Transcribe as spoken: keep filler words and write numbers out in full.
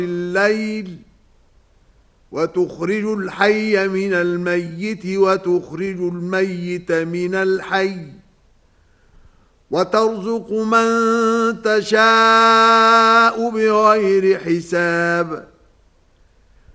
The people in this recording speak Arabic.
الليل وتخرج الحي من الميت وتخرج الميت من الحي وترزق من تشاء بغير حساب